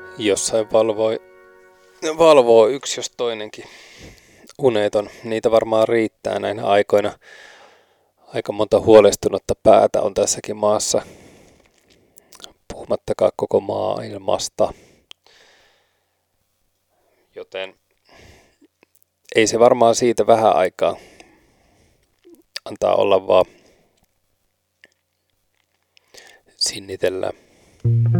Jossain valvoo yksi jos toinenkin uneton. Niitä varmaan riittää näinä aikoina. Aika monta huolestunutta päätä on tässäkin maassa, puhumattakaan koko maailmasta. Joten ei se varmaan siitä vähän aikaa antaa olla vaan sinnitellä.